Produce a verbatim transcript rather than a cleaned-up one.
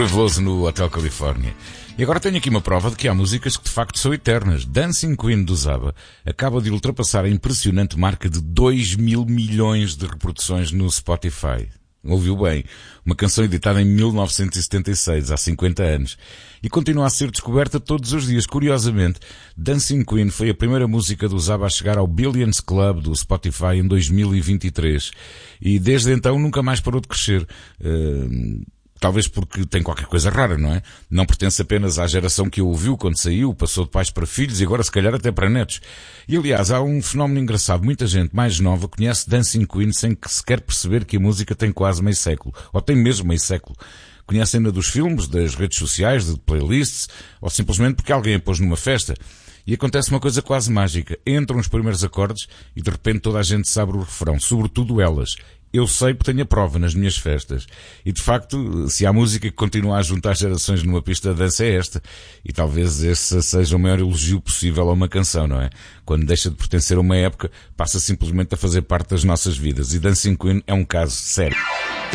Rui Veloso no Hotel Califórnia. E agora tenho aqui uma prova de que há músicas que de facto são eternas. Dancing Queen do ABBA acaba de ultrapassar a impressionante marca de dois mil milhões de reproduções no Spotify. Ouviu bem, uma canção editada em mil novecentos e setenta e seis, há cinquenta anos, e continua a ser descoberta todos os dias. Curiosamente, Dancing Queen foi a primeira música do ABBA a chegar ao Billions Club do Spotify em dois mil e vinte e três, e desde então nunca mais parou de crescer. Uh... Talvez porque tem qualquer coisa rara, não é? Não pertence apenas à geração que o ouviu quando saiu, passou de pais para filhos e agora se calhar até para netos. E aliás, há um fenómeno engraçado. Muita gente mais nova conhece Dancing Queen sem que sequer perceber que a música tem quase meio século. Ou tem mesmo meio século. Conhecem-na dos filmes, das redes sociais, de playlists, ou simplesmente porque alguém a pôs numa festa. E acontece uma coisa quase mágica. Entram os primeiros acordes e de repente toda a gente sabe o refrão. Sobretudo elas. Eu sei porque tenho a prova nas minhas festas. E de facto, se há música que continua a juntar gerações numa pista de dança é esta. E talvez esse seja o maior elogio possível a uma canção, não é? Quando deixa de pertencer a uma época, passa simplesmente a fazer parte das nossas vidas. E Dancing Queen é um caso sério.